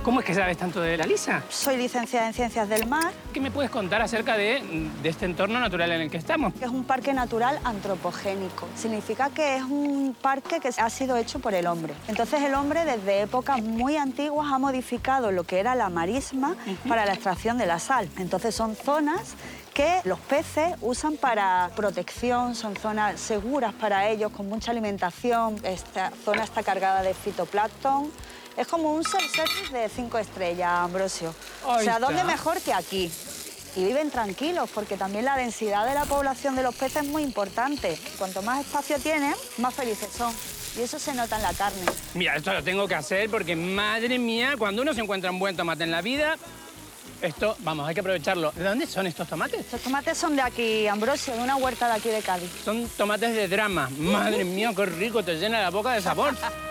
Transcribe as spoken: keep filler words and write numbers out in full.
¿Cómo es que sabes tanto de la Lisa? Soy licenciada en Ciencias del Mar. ¿Qué me puedes contar acerca de, de este entorno natural en el que estamos? Es un parque natural antropogénico. Significa que es un parque que ha sido hecho por el hombre. Entonces el hombre desde épocas muy antiguas ha modificado lo que era la marisma uh-huh. para la extracción de la sal. Entonces son zonas que los peces usan para protección, son zonas seguras para ellos, con mucha alimentación. Esta zona está cargada de fitoplancton. Es como un self-service de cinco estrellas, Ambrosio. Ahí o sea, ¿dónde está. mejor que aquí? Y viven tranquilos, porque también la densidad de la población de los peces es muy importante. Cuanto más espacio tienen, más felices son. Y eso se nota en la carne. Mira, esto lo tengo que hacer porque, madre mía, cuando uno se encuentra un buen tomate en la vida, esto, vamos, hay que aprovecharlo. ¿De dónde son estos tomates? Estos tomates son de aquí, Ambrosio, de una huerta de aquí de Cádiz. Son tomates de drama. Madre mía, qué rico, te llena la boca de sabor.